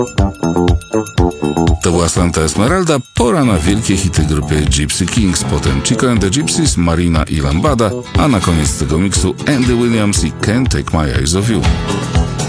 To była Santa Esmeralda, pora na wielkie hity grupy Gypsy Kings, potem Chico and the Gypsies, Marina i Lambada, a na koniec tego miksu Andy Williams i Can't Take My Eyes Off You.